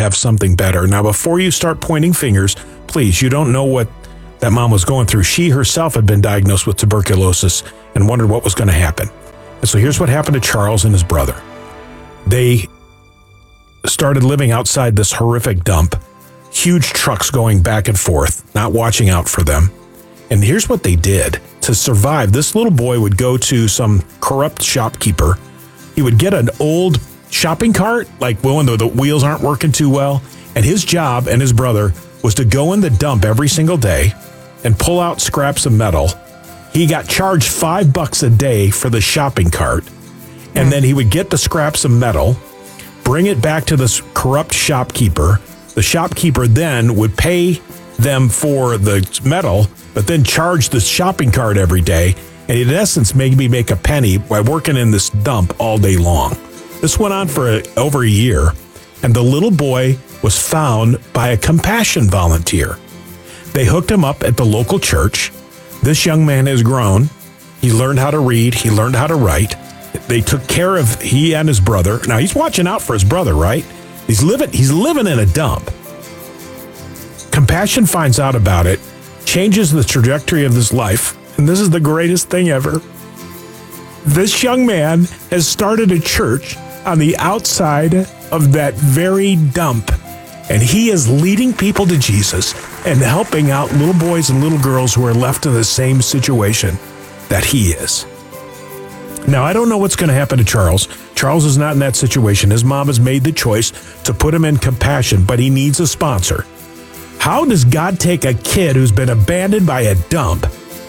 have something better. Now, before you start pointing fingers, please, you don't know what that mom was going through. She herself had been diagnosed with tuberculosis and wondered what was going to happen. And so here's what happened to Charles and his brother. They started living outside this horrific dump, huge trucks going back and forth, not watching out for them. And here's what they did to survive. This little boy would go to some corrupt shopkeeper. He would get an old shopping cart, like when the wheels aren't working too well. And his job and his brother was to go in the dump every single day and pull out scraps of metal. He got charged $5 a day for the shopping cart. And then he would get the scraps of metal, bring it back to this corrupt shopkeeper. The shopkeeper then would pay them for the metal, but then charge the shopping cart every day. And in essence, maybe make a penny by working in this dump all day long. This went on for over a year. And the little boy was found by a compassion volunteer. They hooked him up at the local church. This young man has grown. He learned how to read. He learned how to write. They took care of he and his brother. Now he's watching out for his brother, right? He's living in a dump. Compassion finds out about it, changes the trajectory of his life, and this is the greatest thing ever. This young man has started a church on the outside of that very dump, and he is leading people to Jesus and helping out little boys and little girls who are left in the same situation that he is. Now, I don't know what's going to happen to Charles. Charles is not in that situation. His mom has made the choice to put him in compassion, but he needs a sponsor. How does God take a kid who's been abandoned by a dump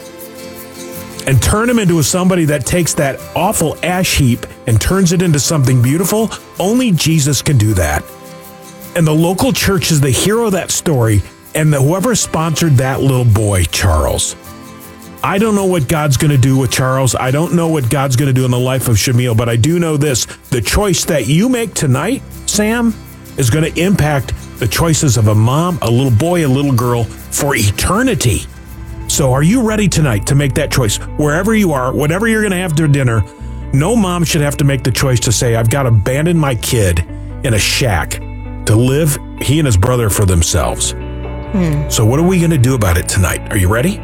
and turn him into somebody that takes that awful ash heap and turns it into something beautiful? Only Jesus can do that. And the local church is the hero of that story, and whoever sponsored that little boy, Charles. I don't know what God's going to do with Charles. I don't know what God's going to do in the life of Shamil, but I do know this. The choice that you make tonight, Sam, is going to impact the choices of a mom, a little boy, a little girl for eternity. So are you ready tonight to make that choice? Wherever you are, whatever you're going to have for dinner, no mom should have to make the choice to say, I've got to abandon my kid in a shack to live, he and his brother, for themselves. So what are we going to do about it tonight? Are you ready?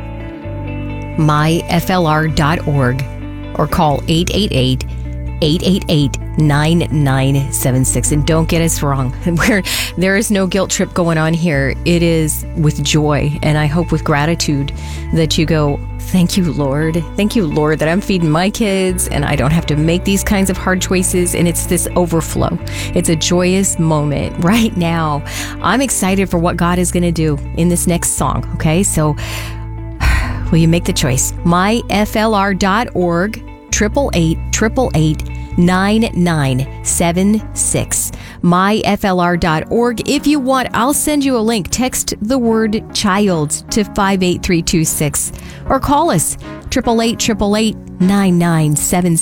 myflr.org or call 888-888-9976. And don't get us wrong, there is no guilt trip going on here. It is with joy, and I hope with gratitude that you go, thank you, Lord. Thank you, Lord, that I'm feeding my kids and I don't have to make these kinds of hard choices. And it's this overflow. It's a joyous moment right now. I'm excited for what God is going to do in this next song. Okay, so will you make the choice? myflr.org, 888-888-9976. myflr.org. If you want, I'll send you a link. Text the word child to 58326 or call us 888-888-9976.